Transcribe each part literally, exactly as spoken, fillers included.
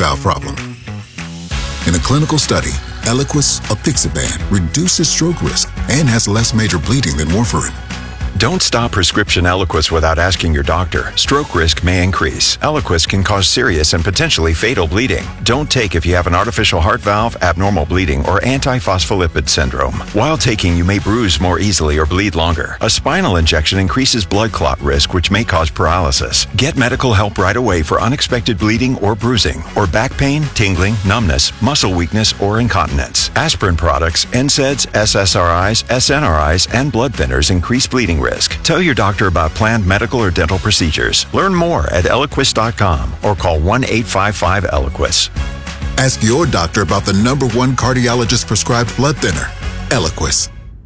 valve problem. In a clinical study, Eliquis, apixaban, reduces stroke risk and has less major bleeding than warfarin. Don't stop prescription Eliquis without asking your doctor. Stroke risk may increase. Eliquis can cause serious and potentially fatal bleeding. Don't take if you have an artificial heart valve, abnormal bleeding, or antiphospholipid syndrome. While taking, you may bruise more easily or bleed longer. A spinal injection increases blood clot risk, which may cause paralysis. Get medical help right away for unexpected bleeding or bruising, or back pain, tingling, numbness, muscle weakness, or incontinence. Aspirin products, N SAIDs, S S R Is, S N R Is, and blood thinners increase bleeding risk. Tell your doctor about planned medical or dental procedures. Learn more at Eliquis dot com or call one eight five five Eliquis. Ask your doctor about the number one cardiologist prescribed blood thinner, Eliquis.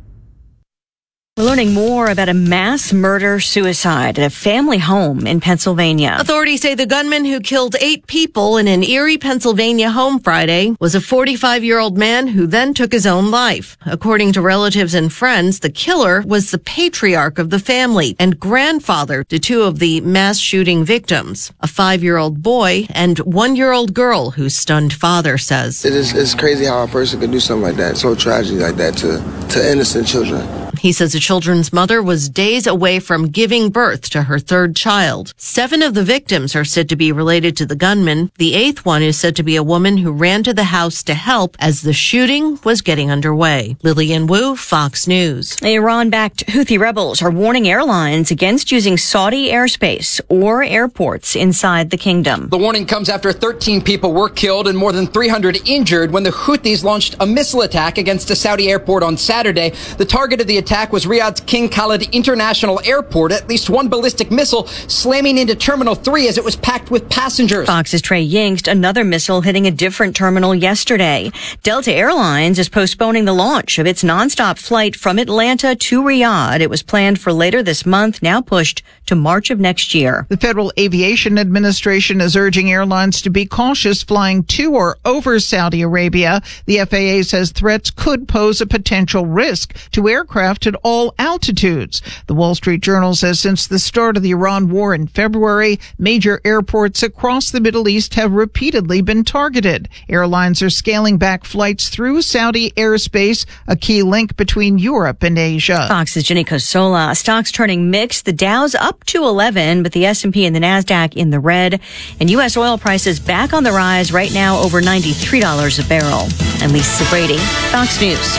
We're learning more about a mass murder-suicide at a family home in Pennsylvania. Authorities say the gunman who killed eight people in an Erie, Pennsylvania home Friday was a forty-five-year-old man who then took his own life. According to relatives and friends, the killer was the patriarch of the family and grandfather to two of the mass shooting victims, a five-year-old boy and one-year-old girl whose stunned father says. It is it's crazy how a person could do something like that, so tragic like that to, to innocent children. He says the children's mother was days away from giving birth to her third child. Seven of the victims are said to be related to the gunman. The eighth one is said to be a woman who ran to the house to help as the shooting was getting underway. Lillian Wu, Fox News. Iran-backed Houthi rebels are warning airlines against using Saudi airspace or airports inside the kingdom. The warning comes after thirteen people were killed and more than three hundred injured when the Houthis launched a missile attack against a Saudi airport on Saturday. The target of the attack was Riyadh's King Khalid International Airport. At least one ballistic missile slamming into Terminal three as it was packed with passengers. Fox's Trey Yingst, another missile hitting a different terminal yesterday. Delta Airlines is postponing the launch of its nonstop flight from Atlanta to Riyadh. It was planned for later this month, now pushed to March of next year. The Federal Aviation Administration is urging airlines to be cautious flying to or over Saudi Arabia. The F A A says threats could pose a potential risk to aircraft at all altitudes. The Wall Street Journal says since the start of the Iran war in February, major airports across the Middle East have repeatedly been targeted. Airlines are scaling back flights through Saudi airspace, a key link between Europe and Asia. Fox's Jenny Cosola. Stocks turning mixed. The Dow's up to eleven, but the S and P and the NASDAQ in the red. And U S oil prices back on the rise right now, over ninety-three dollars a barrel. I'm Lisa Brady, Fox News.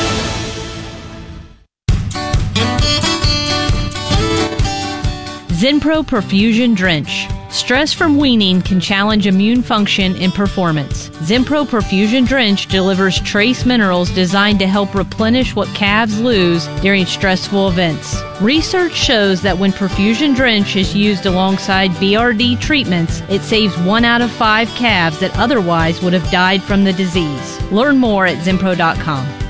Zinpro Perfusion Drench. Stress from weaning can challenge immune function and performance. Zinpro Perfusion Drench delivers trace minerals designed to help replenish what calves lose during stressful events. Research shows that when Perfusion Drench is used alongside B R D treatments, it saves one out of five calves that otherwise would have died from the disease. Learn more at Zinpro dot com.